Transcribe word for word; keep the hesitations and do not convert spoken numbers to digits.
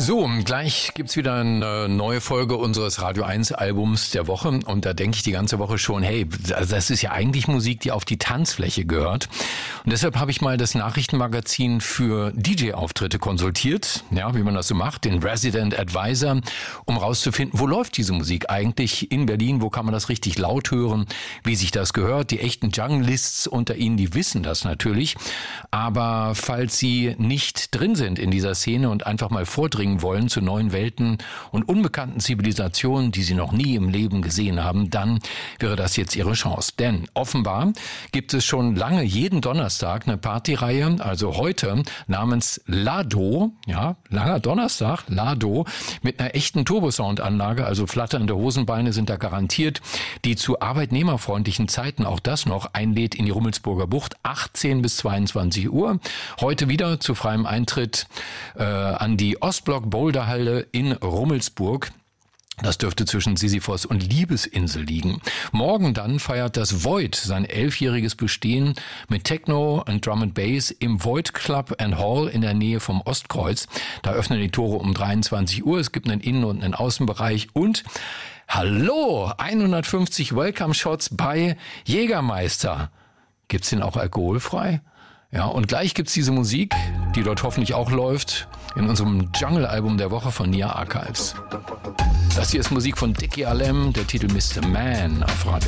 So, gleich gibt's wieder eine neue Folge unseres Radio eins Albums der Woche und da denke ich die ganze Woche schon, hey, das ist ja eigentlich Musik, die auf die Tanzfläche gehört. Und deshalb habe ich mal das Nachrichtenmagazin für D J-Auftritte konsultiert, ja, wie man das so macht, den Resident Advisor, um rauszufinden, wo läuft diese Musik eigentlich in Berlin, wo kann man das richtig laut hören, wie sich das gehört. Die echten Junglists unter Ihnen, die wissen das natürlich, aber falls Sie nicht drin sind in dieser Szene und einfach mal vordringen wollen zu neuen Welten und unbekannten Zivilisationen, die Sie noch nie im Leben gesehen haben, dann wäre das jetzt Ihre Chance. Denn offenbar gibt es schon lange jeden Donnerstag eine Partyreihe, also heute namens Lado, ja, langer Donnerstag, Lado, mit einer echten Turbosound-Anlage, also flatternde Hosenbeine sind da garantiert, die zu arbeitnehmerfreundlichen Zeiten, auch das noch, einlädt in die Rummelsburger Bucht, achtzehn bis zweiundzwanzig Uhr. Heute wieder zu freiem Eintritt äh, an die Ostblock Boulderhalle in Rummelsburg. Das dürfte zwischen Sisyphos und Liebesinsel liegen. Morgen dann feiert das Void sein elfjähriges Bestehen mit Techno und Drum and Bass im Void Club and Hall in der Nähe vom Ostkreuz. Da öffnen die Tore um dreiundzwanzig Uhr. Es gibt einen Innen- und einen Außenbereich und hallo, hundertfünfzig Welcome-Shots bei Jägermeister. Gibt's den auch alkoholfrei? Ja, und gleich gibt's diese Musik, die dort hoffentlich auch läuft, in unserem Jungle-Album der Woche von Nia Archives. Das hier ist Musik von Dickie Alem, der Titel Mister Man auf Radio